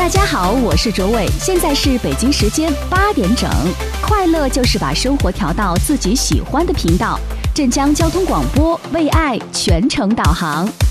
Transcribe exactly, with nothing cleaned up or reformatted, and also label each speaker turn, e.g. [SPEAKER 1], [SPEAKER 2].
[SPEAKER 1] 大家好，我是卓伟，现在是北京时间八点整。快乐就是把生活调到自己喜欢的频道。镇江交通广播为爱全程导航。